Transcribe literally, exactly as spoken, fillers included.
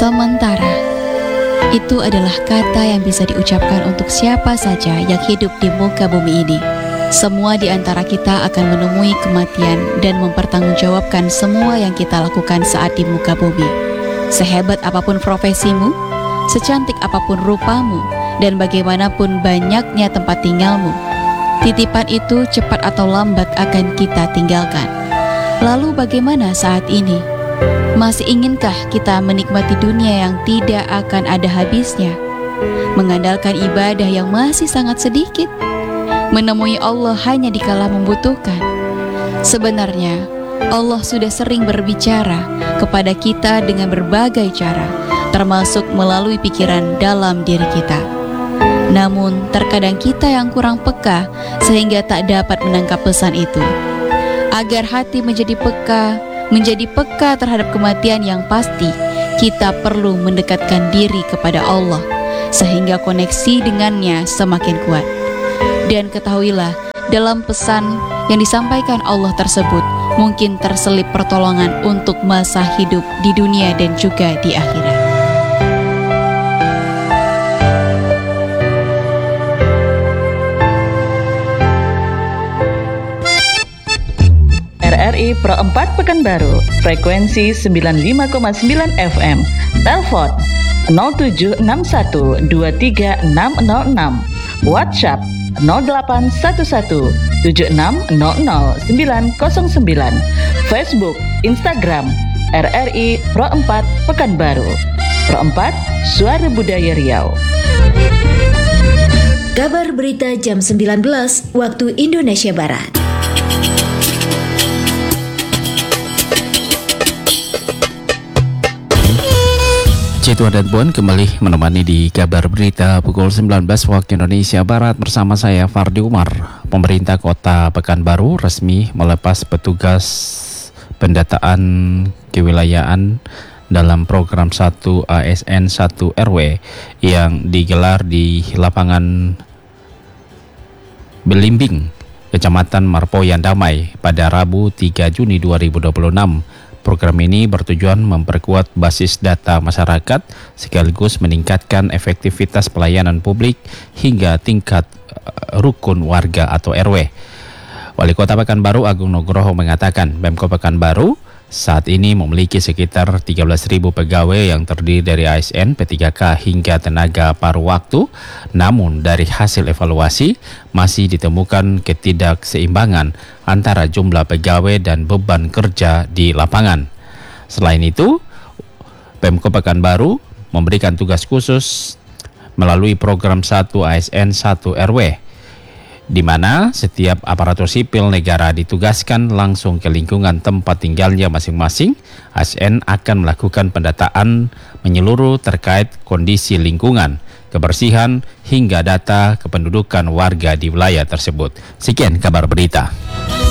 Sementara, itu adalah kata yang bisa diucapkan untuk siapa saja yang hidup di muka bumi ini. Semua di antara kita akan menemui kematian dan mempertanggungjawabkan semua yang kita lakukan saat di muka bumi. Sehebat apapun profesimu, secantik apapun rupamu, dan bagaimanapun banyaknya tempat tinggalmu, titipan itu cepat atau lambat akan kita tinggalkan. Lalu bagaimana saat ini? Masih inginkah kita menikmati dunia yang tidak akan ada habisnya? Mengandalkan ibadah yang masih sangat sedikit? Menemui Allah hanya dikala membutuhkan? Sebenarnya, Allah sudah sering berbicara kepada kita dengan berbagai cara, termasuk melalui pikiran dalam diri kita. Namun, terkadang kita yang kurang peka sehingga tak dapat menangkap pesan itu. Agar hati menjadi peka, menjadi peka terhadap kematian yang pasti, kita perlu mendekatkan diri kepada Allah, sehingga koneksi dengannya semakin kuat. Dan ketahuilah, dalam pesan yang disampaikan Allah tersebut, mungkin terselip pertolongan untuk masa hidup di dunia dan juga di akhirat. R R I Pro empat Pekanbaru, frekuensi sembilan puluh lima koma sembilan F M, telepon nol tujuh enam satu dua tiga enam nol enam, WhatsApp nol delapan satu satu tujuh enam nol nol sembilan nol sembilan, Facebook, Instagram R R I Pro empat Pekanbaru. Pro empat, Suara Budaya Riau. Kabar berita jam sembilan belas waktu Indonesia Barat. Citu dan Bon kembali menemani di kabar berita pukul sembilan belas waktu Indonesia Barat bersama saya Fardi Umar. Pemerintah Kota Pekanbaru resmi melepas petugas pendataan kewilayahan dalam program satu A S N satu R W yang digelar di lapangan Belimbing, Kecamatan Marpoyan Damai pada Rabu tiga Juni dua ribu dua puluh enam. Program ini bertujuan memperkuat basis data masyarakat sekaligus meningkatkan efektivitas pelayanan publik hingga tingkat uh, rukun warga atau R W. Wali Kota Pekanbaru Agung Nugroho mengatakan Pemkot Pekanbaru saat ini memiliki sekitar tiga belas ribu pegawai yang terdiri dari A S N, P tiga K hingga tenaga paruh waktu. Namun dari hasil evaluasi masih ditemukan ketidakseimbangan antara jumlah pegawai dan beban kerja di lapangan. Selain itu, Pemkot Pekanbaru memberikan tugas khusus melalui program satu A S N satu R W, di mana setiap aparatur sipil negara ditugaskan langsung ke lingkungan tempat tinggalnya masing-masing. A S N akan melakukan pendataan menyeluruh terkait kondisi lingkungan, kebersihan, hingga data kependudukan warga di wilayah tersebut. Sekian kabar berita.